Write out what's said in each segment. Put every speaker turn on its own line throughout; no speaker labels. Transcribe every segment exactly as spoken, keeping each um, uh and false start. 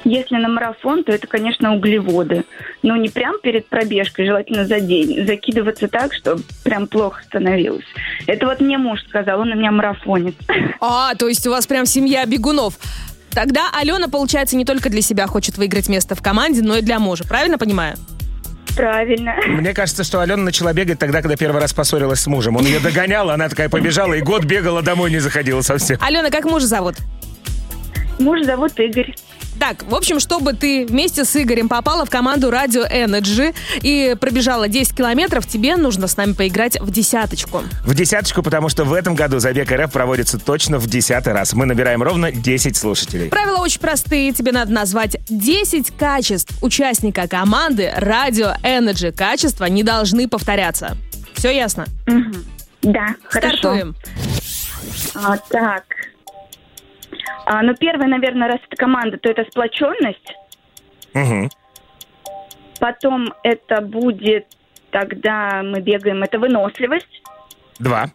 Если на марафон, то это, конечно, углеводы. Но не прям перед пробежкой, желательно за день. Закидываться так, что прям плохо становилось. Это вот мне муж сказал, он у меня марафонец.
А, то есть у вас прям семья бегунов. Тогда Алена, получается, не только для себя хочет выиграть место в команде, но и для мужа. Правильно понимаю?
Правильно.
Мне кажется, что Алена начала бегать тогда, когда первый раз поссорилась с мужем. Он ее догонял, она такая побежала, и год бегала, домой не заходила совсем.
Алена, как мужа зовут?
Муж зовут Игорь.
Так, в общем, чтобы ты вместе с Игорем попала в команду Radio Energy и пробежала десять километров, тебе нужно с нами поиграть в десяточку.
В десяточку, потому что в этом году Забег РФ проводится точно в десятый раз. Мы набираем ровно десять слушателей.
Правила очень простые. Тебе надо назвать десять качеств участника команды Radio Energy. Качества не должны повторяться. Все ясно?
Угу. Да, хорошо.
Стартуем.
А, так. А, ну, первое, наверное, раз это команда, то это сплоченность.
Угу.
Потом это будет, тогда мы бегаем, это выносливость.
Два.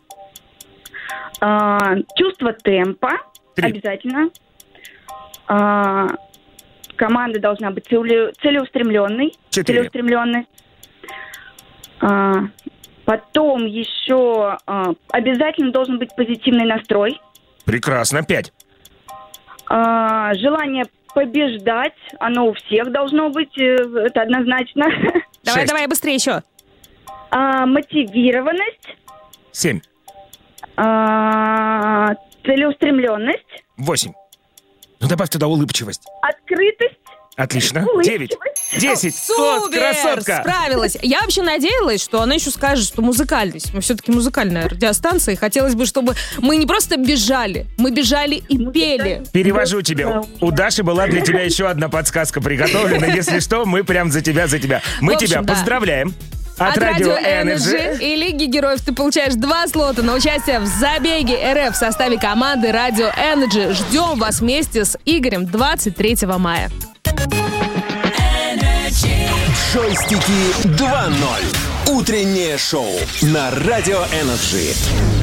А, чувство темпа.
Три.
Обязательно. А, команда должна быть целе, целеустремленной.
Четыре.
Целеустремленной. А, потом еще а, обязательно должен быть позитивный настрой.
Прекрасно. Пять.
А, желание побеждать, оно у всех должно быть, это однозначно.
Давай,
Шесть.
давай, быстрее еще.
А, мотивированность.
Семь.
А, целеустремленность.
Восемь. Ну, добавь туда улыбчивость.
Открытость.
Отлично. Девять. Десять.
Супер!
Красотка!
Справилась. Я вообще надеялась, что она еще скажет, что музыкальность. Мы все-таки музыкальная радиостанция, и хотелось бы, чтобы мы не просто бежали, мы бежали и пели.
Перевожу тебе. У Даши была для тебя еще одна подсказка приготовлена. Если что, мы прям за тебя, за тебя. Мы
В общем,
тебя
да.
поздравляем.
От Radio Energy и Лиги Героев ты получаешь два слота на участие в Забеге РФ в составе команды Radio Energy. Ждем вас вместе с Игорем двадцать третьего мая.
Джойстики два ноль. Утреннее шоу на Radio Energy.